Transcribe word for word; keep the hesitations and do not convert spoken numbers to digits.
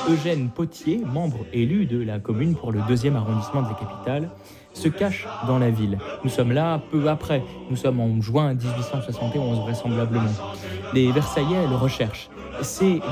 Eugène Pottier, membre élu de la commune pour le deuxième arrondissement de la capitale, se cache dans la ville. Nous sommes là peu après, nous sommes en juin mille huit cent soixante et onze vraisemblablement. Les Versaillais le recherchent. C'est